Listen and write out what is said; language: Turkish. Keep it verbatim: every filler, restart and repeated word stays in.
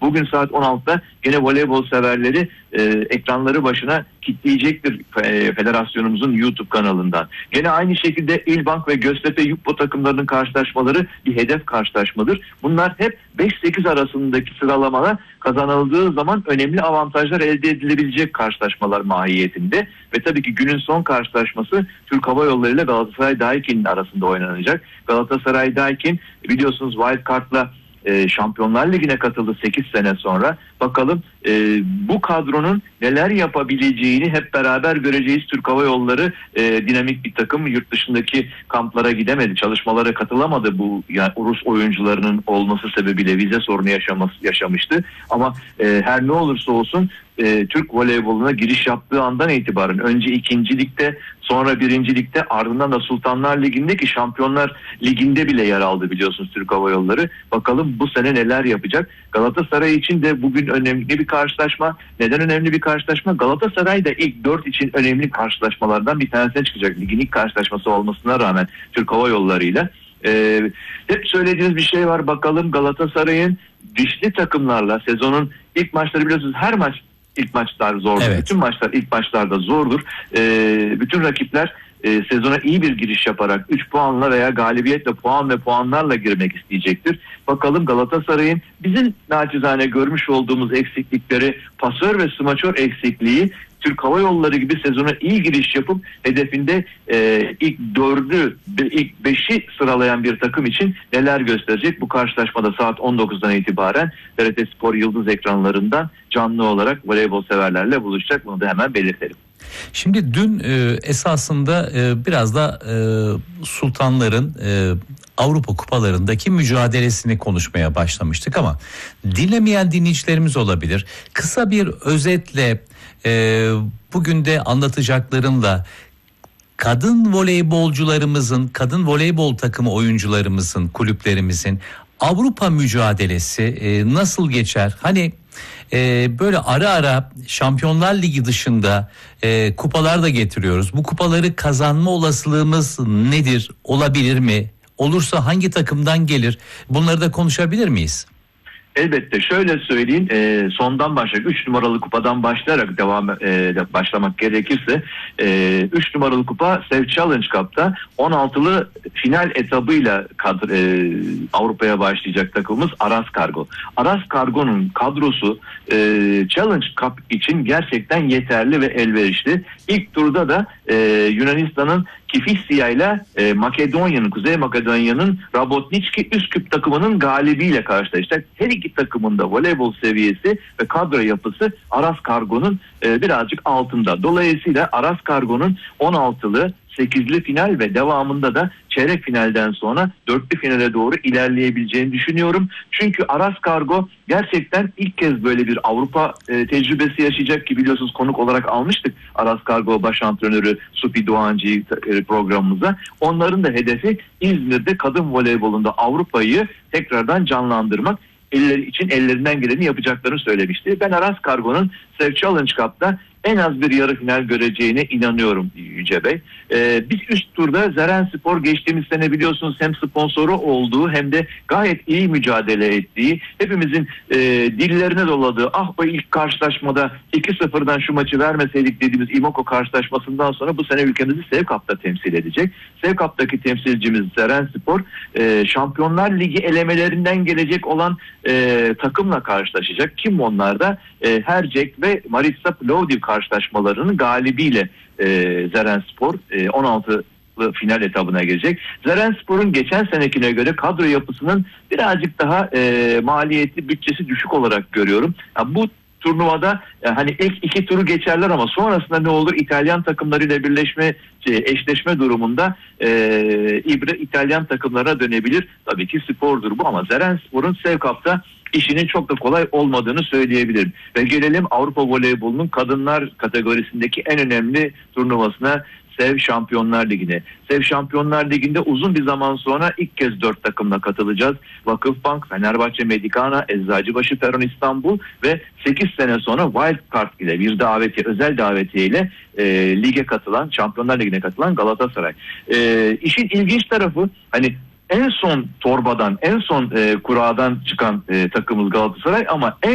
Bugün saat on altıda gene voleybol severleri e, ekranları başına kitleyecektir e, federasyonumuzun YouTube kanalından. Gene aynı şekilde İlbank ve Göztepe Yukbo takımlarının karşılaşmaları bir hedef karşılaşmadır. Bunlar hep beş sekiz arasındaki sıralamalar kazanıldığı zaman önemli avantajlar elde edilebilecek karşılaşmalar mahiyetinde. Ve tabii ki günün son karşılaşması Türk Hava Yolları ile Galatasaray Daikin'in arasında oynanacak. Galatasaray Daikin biliyorsunuz Wild Card'la e, Şampiyonlar Ligi'ne katıldı sekiz sene sonra. Bakalım e, bu kadronun neler yapabileceğini hep beraber göreceğiz. Türk Hava Yolları e, dinamik bir takım, yurt dışındaki kamplara gidemedi, çalışmalara katılamadı bu yani Rus oyuncularının olması sebebiyle vize sorunu yaşaması, yaşamıştı. Ama e, her ne olursa olsun e, Türk voleyboluna giriş yaptığı andan itibaren önce ikincilikte, sonra birincilikte, ardından da Sultanlar Ligi'ndeki Şampiyonlar Ligi'nde bile yer aldı biliyorsunuz Türk Hava Yolları. Bakalım bu sene neler yapacak. Galatasaray için de bugün önemli bir karşılaşma. Neden önemli bir karşılaşma? Galatasaray da ilk dört için önemli karşılaşmalardan bir tanesine çıkacak. Ligin ilk karşılaşması olmasına rağmen Türk Hava Yolları ile. Ee, hep söylediğiniz bir şey var. Bakalım Galatasaray'ın dişli takımlarla sezonun ilk maçları biliyorsunuz her maç ilk maçlar zordur. Evet. Bütün maçlar ilk maçlarda zordur. Ee, bütün rakipler e, sezona iyi bir giriş yaparak üç puanla veya galibiyetle puan ve puanlarla girmek isteyecektir. Bakalım Galatasaray'ın bizim naçizane görmüş olduğumuz eksiklikleri, pasör ve smaçör eksikliği Türk Hava Yolları gibi sezona iyi giriş yapıp hedefinde e, ilk dördü, ilk beşi sıralayan bir takım için neler gösterecek? Bu karşılaşmada saat on dokuzdan itibaren T R T Spor Yıldız ekranlarından canlı olarak voleybol severlerle buluşacak. Bunu da hemen belirtelim. Şimdi dün e, esasında e, biraz da e, sultanların e, Avrupa kupalarındaki mücadelesini konuşmaya başlamıştık ama dinlemeyen dinleyicilerimiz olabilir. Kısa bir özetle e, bugün de anlatacaklarımla kadın voleybolcularımızın, kadın voleybol takımı oyuncularımızın, kulüplerimizin Avrupa mücadelesi e, nasıl geçer? Hani e, böyle ara ara Şampiyonlar Ligi dışında e, kupalar da getiriyoruz. Bu kupaları kazanma olasılığımız nedir? Olabilir mi? Olursa hangi takımdan gelir? Bunları da konuşabilir miyiz? Elbette şöyle söyleyeyim, e, sondan başlayarak üç numaralı kupadan başlayarak devam e, başlamak gerekirse e, üç numaralı kupa Sev Challenge Cup'ta on altılı final etabıyla kadro, e, Avrupa'ya başlayacak takımımız Aras Kargo. Aras Kargo'nun kadrosu e, Challenge Cup için gerçekten yeterli ve elverişli. İlk turda da e, Yunanistan'ın Kifisya ile e, Makedonya'nın, Kuzey Makedonya'nın Rabotnički Üsküp takımının galibiyle karşılaşacak. Her iki takımın da voleybol seviyesi ve kadro yapısı Aras Kargo'nun e, birazcık altında. Dolayısıyla Aras Kargo'nun on altılı, sekizli final ve devamında da çeyrek finalden sonra dörtlü finale doğru ilerleyebileceğini düşünüyorum. Çünkü Aras Kargo gerçekten ilk kez böyle bir Avrupa e, tecrübesi yaşayacak ki biliyorsunuz konuk olarak almıştık Aras Kargo baş antrenörü Supi Doğancı'yı e, programımıza. Onların da hedefi İzmir'de kadın voleybolunda Avrupa'yı tekrardan canlandırmak. Elleri için ellerinden geleni yapacaklarını söylemişti. Ben Aras Kargo'nun Sev Challenge Cup'ta en az bir yarı final göreceğine inanıyorum Yüce Bey. Ee, biz üst turda Zerenspor geçtiğimiz sene biliyorsunuz hem sponsoru olduğu hem de gayet iyi mücadele ettiği, hepimizin e, dillerine doladığı, ah o ilk karşılaşmada iki sıfırdan şu maçı vermeseydik dediğimiz İmoko karşılaşmasından sonra bu sene ülkemizi Sev Cup'ta temsil edecek. Sev Cup'taki temsilcimiz Zerenspor e, Şampiyonlar Ligi elemelerinden gelecek olan e, takımla karşılaşacak. Kim onlar da? E, Herceg ve Maritsa Plovdiv karşılaşmalarının galibiyle e, Zerenspor e, on altı final etabına gelecek. Zerenspor'un geçen senekine göre kadro yapısının birazcık daha e, maliyeti, bütçesi düşük olarak görüyorum. Yani bu turnuvada yani hani ilk iki turu geçerler ama sonrasında ne olur? İtalyan takımlarıyla birleşme, eşleşme durumunda e, ibre İtalyan takımlarına dönebilir. Tabii ki spordur bu ama Zerenspor'un Sev Cup'ta işinin çok da kolay olmadığını söyleyebilirim. Ve gelelim Avrupa voleybolunun kadınlar kategorisindeki en önemli turnuvasına, Sev Şampiyonlar Ligi'ne. Sev Şampiyonlar Ligi'nde uzun bir zaman sonra ilk kez dört takımla katılacağız. Vakıfbank, Fenerbahçe Medikana, Eczacıbaşı Peron İstanbul ve sekiz sene sonra Wild Card ile bir davetiye, özel davetiye ile e, lige katılan, Şampiyonlar Ligi'ne katılan Galatasaray. E, işin ilginç tarafı hani en son torbadan, en son e, kuradan çıkan e, takımımız Galatasaray ama en